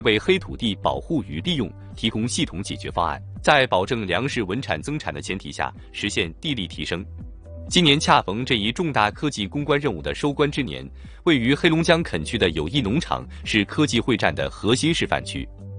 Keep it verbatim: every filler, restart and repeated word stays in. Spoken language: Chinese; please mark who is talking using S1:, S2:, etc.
S1: 为黑土地保护与利用提供系统解决方案，在保证粮食稳产增产的前提下，实现地力提升。今年恰逢这一重大科技攻关任务的收官之年，位于黑龙江垦区的友谊农场是科技会战的核心示范区。